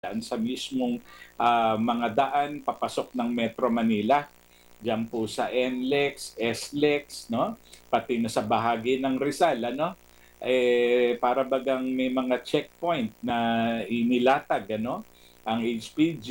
sa mismong mga daan papasok ng Metro Manila. Diyan po sa NLEX, SLEX, no? Pati na sa bahagi ng Rizal, ano? Para bagang may mga checkpoint na inilatag, ano? Ang HPG.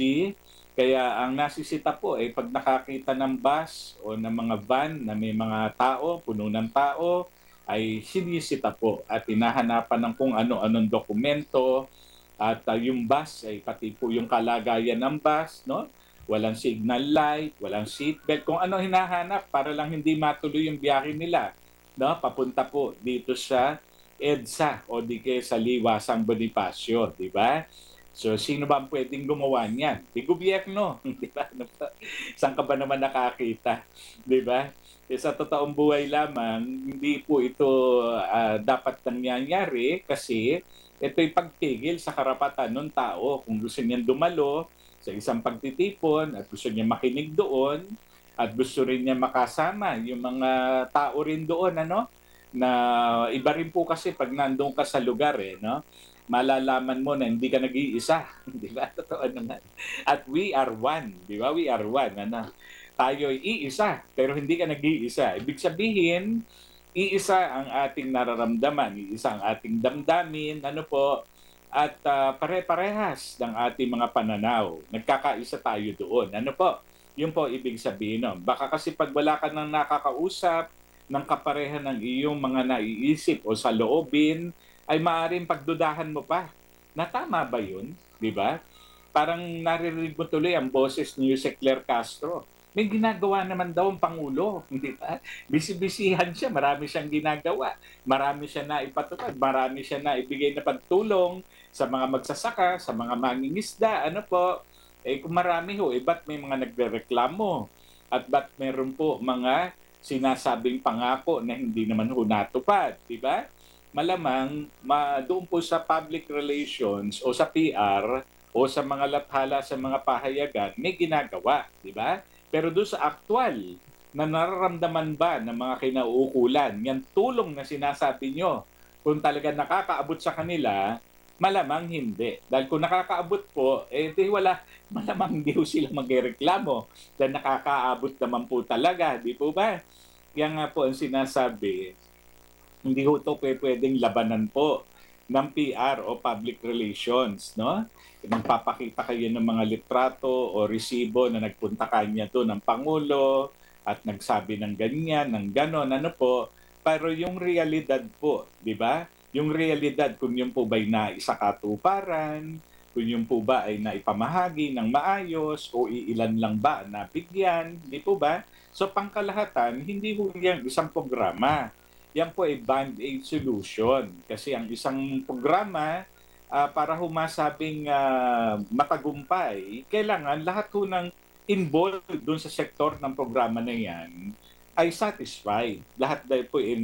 Kaya ang nasisita po ay pag nakakita ng bus o ng mga van na may mga tao, puno ng tao, ay sinisita po at hinahanapan ng kung ano-anong dokumento, at yung bus ay pati po yung kalagayan ng bus, no? Walang signal light, walang seatbelt, kung ano hinahanap para lang hindi matuloy yung biyahe nila, no? Papunta po dito sa EDSA o di kaya sa Liwasang Bonifacio, di ba? So, sino ba ang pwedeng gumawa niyan? Di gobyerno, di ba? Saan ka ba naman nakakita? Di ba? Sa totoong buhay lamang, hindi po ito dapat nangyayari kasi ito'y pagpigil sa karapatan ng tao. Kung gusto niyang dumalo sa isang pagtitipon at gusto niya makinig doon at gusto rin niya makasama yung mga tao rin doon, ano? Na iba rin po kasi pag nandun ka sa lugar, no? Malalaman mo na hindi ka nag-iisa, di ba? Totoo naman. At we are one, di ba? We are one, ano? Tayo ay iisa, pero hindi ka nag-iisa. Ibig sabihin, iisa ang ating nararamdaman, iisa ang ating damdamin, ano po, at pare-parehas ng ating mga pananaw. Nagkakaisa tayo doon. Ano po? Yun po ibig sabihin nun. Baka kasi pag wala ka nang nakakausap ng kapareha ng iyong mga naiisip o sa loobin, ay maaaring pagdudahan mo pa na tama ba yun? Di ba? Parang naririnig mo tuloy ang boses ni Jose Claire Castro. May ginagawa naman daw ang Pangulo, di ba? Bisi-bisihan siya, marami siyang ginagawa. Marami siya na ipatupad, marami siya na ibigay na pagtulong sa mga magsasaka, sa mga mangingisda, ano po. Kung marami ho, ba't may mga nagrereklamo? At ba't meron po mga sinasabing pangako na hindi naman ho natupad, di ba? Malamang doon po sa public relations o sa PR o sa mga lathala sa mga pahayagan, may ginagawa, di ba? Pero doon sa aktual na nararamdaman ba ng mga kinauukulan, yan tulong na sinasabi nyo, kung talaga nakakaabot sa kanila, malamang hindi. Dahil kung nakakaabot po, di wala, malamang hindi po sila magreklamo dahil nakakaabot naman po talaga, di po ba? Yan nga po ang sinasabi, hindi ho ito pwedeng labanan po ng PR o public relations, no? Magpapakita kayo ng mga litrato o resibo na nagpunta kanya doon ng Pangulo at nagsabi ng ganyan, ng ganon, ano po. Pero yung realidad po, di ba? Yung realidad kung yun po ba'y naisakatuparan, kung yun po ba ay naipamahagi ng maayos o iilan lang ba na bigyan, di po ba? So pangkalahatan, hindi po yan isang programa, yan po ay band-aid solution. Kasi ang isang programa, para humasabing matagumpay, kailangan lahat po ng involved dun sa sektor ng programa na yan ay satisfied. Lahat dahil po ay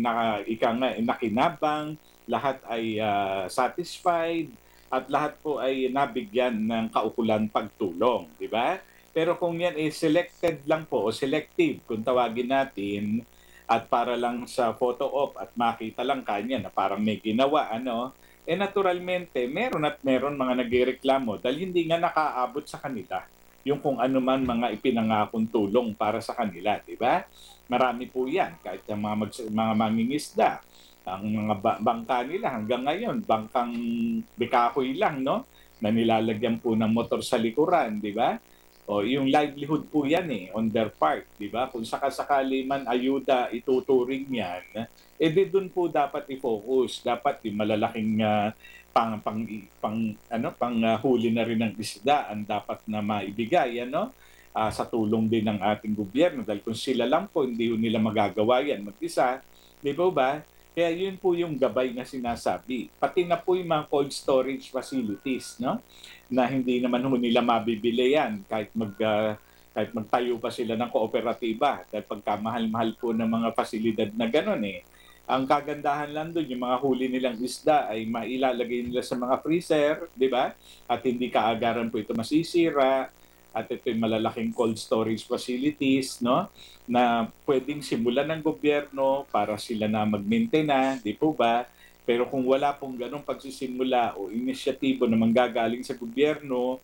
nakinabang, lahat ay satisfied, at lahat po ay nabigyan ng kaukulan pagtulong, di ba? Pero kung yan ay selected lang po o selective kung tawagin natin, at para lang sa photo op at makita lang kanya na parang may ginawa, ano, naturalmente meron at meron mga nagrereklamo dahil hindi nga nakaabot sa kanila yung kung ano man mga ipinangakong tulong para sa kanila, di ba? Marami po yan, kahit ang mga mangingisda, ang mga bangka nila hanggang ngayon, bangkang bikahoy lang, no? Na nilalagyan po ng motor sa likuran, di ba? O yung livelihood po yan on their part, di ba? Kung sakasakali man ayuda ituturing yan, di doon po dapat i-focus. Dapat yung malalaking huli na rin ng isda ang dapat na maibigay, ano? Sa tulong din ng ating gobyerno. Dahil kung sila lang po, hindi nila magagawa yan mag-isa, di ba? Kaya yun po yung gabay na sinasabi. Pati na po yung mga cold storage facilities, no? Na hindi naman ho nila mabibili yan kahit magtayo pa sila ng kooperatiba dahil pagkamahal-mahal po ng mga pasilidad na gano'n Ang kagandahan lang doon, yung mga huli nilang isda ay mailalagay nila sa mga freezer, di ba? At hindi kaagaran po ito masisira. At ito yung malalaking cold storage facilities, no? Na pwedeng simulan ng gobyerno para sila na mag-maintain na, di po ba? Pero kung wala pong gano'ng pagsisimula o inisyatibo na manggagaling sa gobyerno